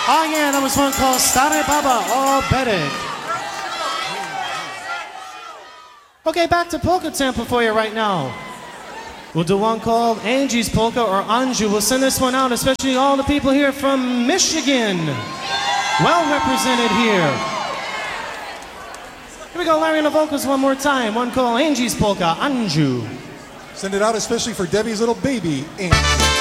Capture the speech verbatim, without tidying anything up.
Oh yeah, that was one called Stare Baba Obedek. Okay, back to polka tempo for you right now. We'll do one called Angie's Polka or Anju. We'll send this one out, especially all the people here from Michigan. Well represented here. Here we go, Larry on the vocals one more time. One called Angie's Polka, Anju. Send it out especially for Debbie's little baby, Angie.